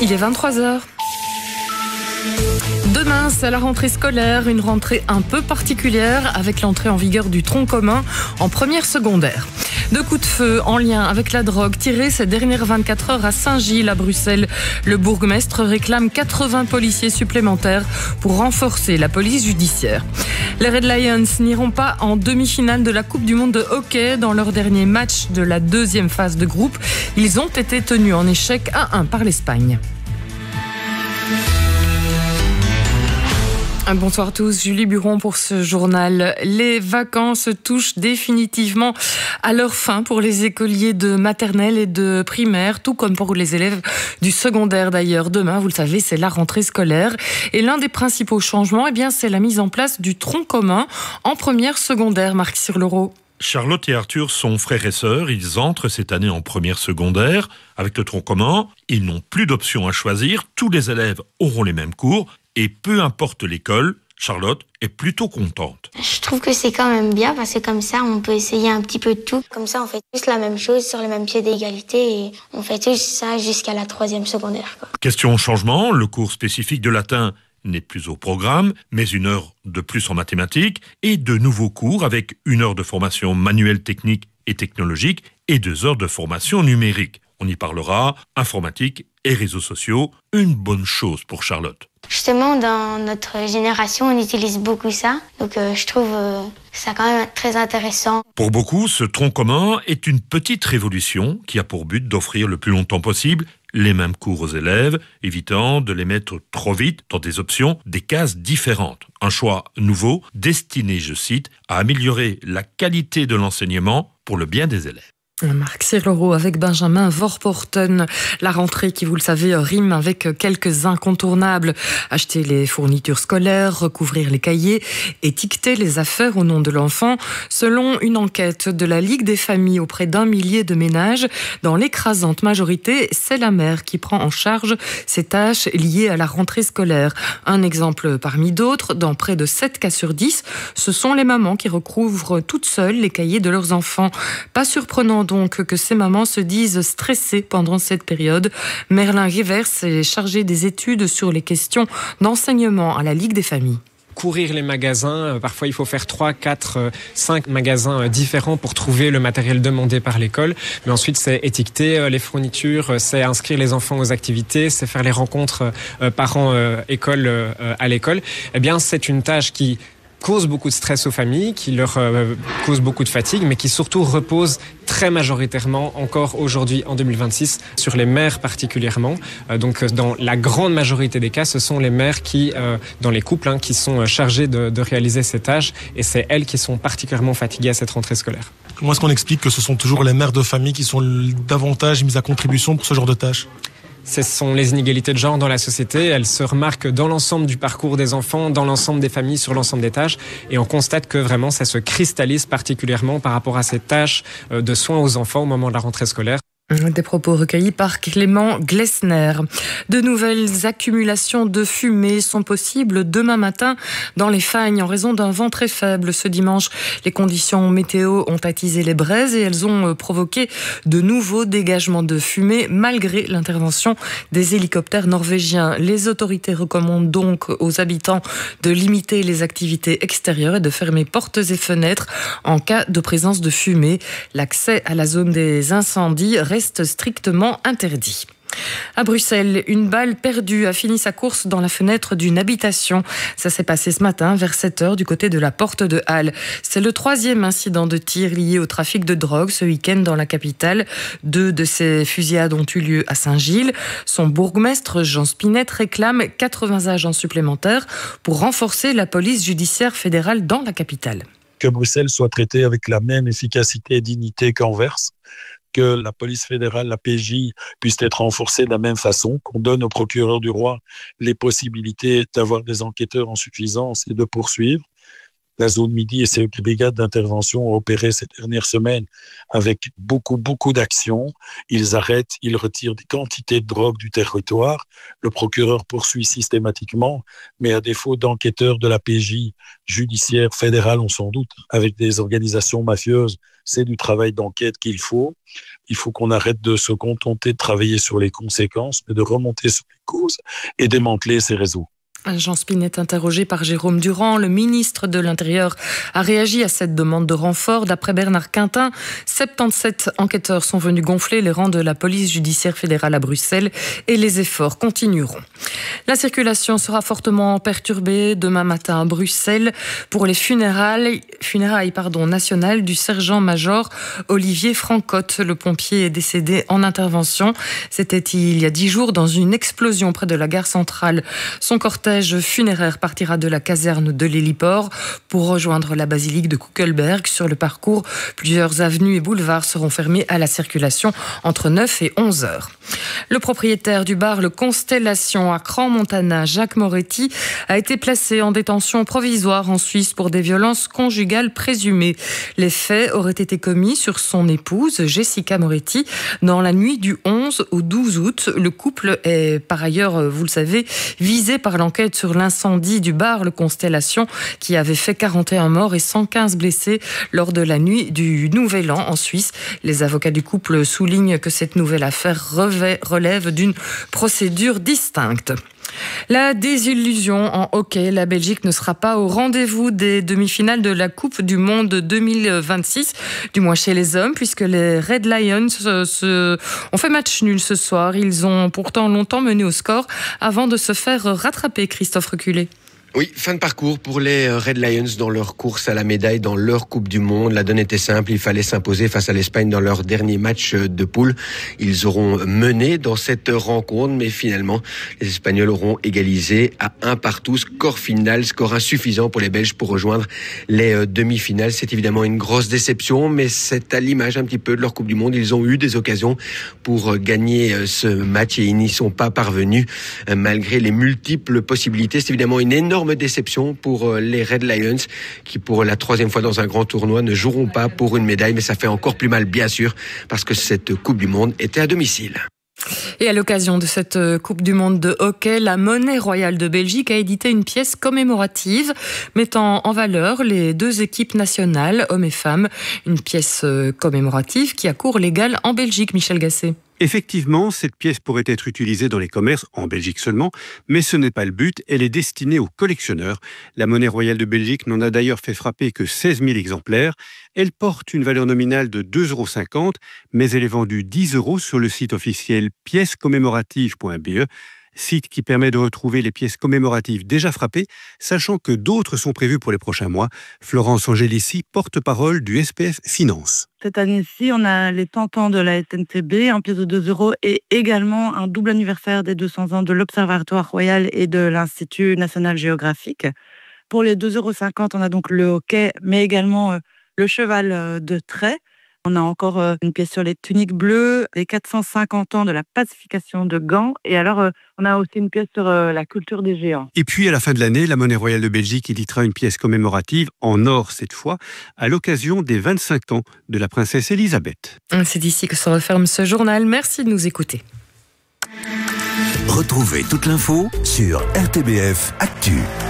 Il est 23h. Demain, c'est la rentrée scolaire, une rentrée un peu particulière avec l'entrée en vigueur du tronc commun en première secondaire. 2 coups de feu en lien avec la drogue tirés ces dernières 24 heures à Saint-Gilles, à Bruxelles. Le bourgmestre réclame 80 policiers supplémentaires pour renforcer la police judiciaire. Les Red Lions n'iront pas en demi-finale de la Coupe du Monde de hockey. Dans leur dernier match de la deuxième phase de groupe, ils ont été tenus en échec 1-1 par l'Espagne. Bonsoir à tous, Julie Buron pour ce journal. Les vacances touchent définitivement à leur fin pour les écoliers de maternelle et de primaire, tout comme pour les élèves du secondaire d'ailleurs. Demain, vous le savez, c'est la rentrée scolaire. Et l'un des principaux changements, c'est la mise en place du tronc commun en première secondaire. Marc Sirlereau. Charlotte et Arthur sont frères et sœurs. Ils entrent cette année en première secondaire. Avec le tronc commun, ils n'ont plus d'options à choisir. Tous les élèves auront les mêmes cours. Et peu importe l'école, Charlotte est plutôt contente. Je trouve que c'est quand même bien parce que comme ça, on peut essayer un petit peu de tout. Comme ça, on fait tous la même chose sur le même pied d'égalité et on fait tous ça jusqu'à la 3e secondaire. Question changement, le cours spécifique de latin n'est plus au programme, mais 1 heure de plus en mathématiques et de nouveaux cours avec 1 heure de formation manuelle, technique et technologique et 2 heures de formation numérique. On y parlera informatique et réseaux sociaux, une bonne chose pour Charlotte. Justement, dans notre génération, on utilise beaucoup ça. Donc, je trouve ça quand même très intéressant. Pour beaucoup, ce tronc commun est une petite révolution qui a pour but d'offrir le plus longtemps possible les mêmes cours aux élèves, évitant de les mettre trop vite dans des options, des cases différentes. Un choix nouveau destiné, je cite, à améliorer la qualité de l'enseignement pour le bien des élèves. Marc Sirlereau avec Benjamin Vorporten. La rentrée qui, vous le savez, rime avec quelques incontournables. Acheter les fournitures scolaires, recouvrir les cahiers, étiqueter les affaires au nom de l'enfant. Selon une enquête de la Ligue des familles auprès d'1 millier de ménages, dans l'écrasante majorité, c'est la mère qui prend en charge ces tâches liées à la rentrée scolaire. Un exemple parmi d'autres, dans près de 7 cas sur 10, ce sont les mamans qui recouvrent toutes seules les cahiers de leurs enfants. Pas surprenant donc que ces mamans se disent stressées pendant cette période. Merlin Rivers est chargé des études sur les questions d'enseignement à la Ligue des familles. Courir les magasins, parfois il faut faire 3, 4, 5 magasins différents pour trouver le matériel demandé par l'école. Mais ensuite c'est étiqueter les fournitures, c'est inscrire les enfants aux activités, c'est faire les rencontres parents-école à l'école. Eh bien c'est une tâche qui cause beaucoup de stress aux familles, qui leur cause beaucoup de fatigue, mais qui surtout repose très majoritairement, encore aujourd'hui en 2026, sur les mères particulièrement. Donc dans la grande majorité des cas, ce sont les mères qui, dans les couples, qui sont chargées de réaliser ces tâches, et c'est elles qui sont particulièrement fatiguées à cette rentrée scolaire. Comment est-ce qu'on explique que ce sont toujours les mères de famille qui sont davantage mises à contribution pour ce genre de tâches ? Ce sont les inégalités de genre dans la société. Elles se remarquent dans l'ensemble du parcours des enfants, dans l'ensemble des familles, sur l'ensemble des tâches. Et on constate que vraiment ça se cristallise particulièrement par rapport à ces tâches de soins aux enfants au moment de la rentrée scolaire. Des propos recueillis par Clément Glessner. De nouvelles accumulations de fumée sont possibles demain matin dans les Fagnes en raison d'un vent très faible ce dimanche. Les conditions météo ont attisé les braises et elles ont provoqué de nouveaux dégagements de fumée malgré l'intervention des hélicoptères norvégiens. Les autorités recommandent donc aux habitants de limiter les activités extérieures et de fermer portes et fenêtres en cas de présence de fumée. L'accès à la zone des incendies reste strictement interdit. À Bruxelles, une balle perdue a fini sa course dans la fenêtre d'une habitation. Ça s'est passé ce matin vers 7h du côté de la porte de Halle. C'est le 3e incident de tir lié au trafic de drogue ce week-end dans la capitale. 2 de ces fusillades ont eu lieu à Saint-Gilles. Son bourgmestre, Jean Spinette, réclame 80 agents supplémentaires pour renforcer la police judiciaire fédérale dans la capitale. Que Bruxelles soit traitée avec la même efficacité et dignité qu'Anvers, que la police fédérale, la PJ, puisse être renforcée de la même façon, qu'on donne au procureur du roi les possibilités d'avoir des enquêteurs en suffisance et de poursuivre, La zone Midi et ses brigades d'intervention ont opéré ces dernières semaines avec beaucoup d'actions. Ils arrêtent, ils retirent des quantités de drogue du territoire. Le procureur poursuit systématiquement, mais à défaut d'enquêteurs de la PJ judiciaire fédérale, on s'en doute, avec des organisations mafieuses, c'est du travail d'enquête qu'il faut. Il faut qu'on arrête de se contenter de travailler sur les conséquences, mais de remonter sur les causes et démanteler ces réseaux. Jean Spinett, interrogé par Jérôme Durand, le ministre de l'Intérieur a réagi à cette demande de renfort. D'après Bernard Quintin, 77 enquêteurs sont venus gonfler les rangs de la police judiciaire fédérale à Bruxelles et les efforts continueront. La circulation sera fortement perturbée demain matin à Bruxelles pour les funérailles nationales du sergent-major Olivier Francotte. Le pompier est décédé en intervention. C'était il y a 10 jours dans une explosion près de la gare centrale. Son cortège funéraire partira de la caserne de l'héliport pour rejoindre la basilique de Kuckelberg. Sur le parcours, plusieurs avenues et boulevards seront fermés à la circulation entre 9 et 11 heures. Le propriétaire du bar Le Constellation à Crans-Montana, Jacques Moretti, a été placé en détention provisoire en Suisse pour des violences conjugales présumées. Les faits auraient été commis sur son épouse, Jessica Moretti, dans la nuit du 11 au 12 août. Le couple est par ailleurs, vous le savez, visé par l'enquête sur l'incendie du bar Le Constellation qui avait fait 41 morts et 115 blessés lors de la nuit du Nouvel An en Suisse. Les avocats du couple soulignent que cette nouvelle affaire relève d'une procédure distincte. La désillusion en hockey, la Belgique ne sera pas au rendez-vous des demi-finales de la Coupe du Monde 2026, du moins chez les hommes, puisque les Red Lions ont fait match nul ce soir. Ils ont pourtant longtemps mené au score avant de se faire rattraper, Christophe Reculé. Oui, fin de parcours pour les Red Lions dans leur course à la médaille dans leur Coupe du Monde. La donne était simple, il fallait s'imposer face à l'Espagne dans leur dernier match de poule. Ils auront mené dans cette rencontre, mais finalement, les Espagnols auront égalisé à 1-1, score final, score insuffisant pour les Belges pour rejoindre les demi-finales. C'est évidemment une grosse déception, mais c'est à l'image un petit peu de leur Coupe du Monde. Ils ont eu des occasions pour gagner ce match et ils n'y sont pas parvenus malgré les multiples possibilités. C'est évidemment une énorme déception pour les Red Lions qui pour la 3e fois dans un grand tournoi ne joueront pas pour une médaille, mais ça fait encore plus mal bien sûr parce que cette Coupe du Monde était à domicile. Et à l'occasion de cette Coupe du Monde de hockey, la Monnaie Royale de Belgique a édité une pièce commémorative mettant en valeur les 2 équipes nationales, hommes et femmes. Une pièce commémorative qui a cours légal en Belgique, Michel Gasset. Effectivement, cette pièce pourrait être utilisée dans les commerces, en Belgique seulement, mais ce n'est pas le but, elle est destinée aux collectionneurs. La Monnaie Royale de Belgique n'en a d'ailleurs fait frapper que 16 000 exemplaires. Elle porte une valeur nominale de 2,50 €, mais elle est vendue 10 € sur le site officiel piècescommémoratives.be, site qui permet de retrouver les pièces commémoratives déjà frappées, sachant que d'autres sont prévues pour les prochains mois. Florence Angélici, porte-parole du SPF Finance. Cette année-ci, on a les 30 ans de la SNCB, en pièce de 2 € et également un double anniversaire des 200 ans de l'Observatoire Royal et de l'Institut National Géographique. Pour les 2,50 €, on a donc le hockey, mais également le cheval de trait. On a encore une pièce sur les tuniques bleues, les 450 ans de la pacification de Gand. Et alors, on a aussi une pièce sur la culture des géants. Et puis, à la fin de l'année, la Monnaie Royale de Belgique éditera une pièce commémorative, en or cette fois, à l'occasion des 25 ans de la princesse Elisabeth. C'est ici que se referme ce journal. Merci de nous écouter. Retrouvez toute l'info sur RTBF Actu.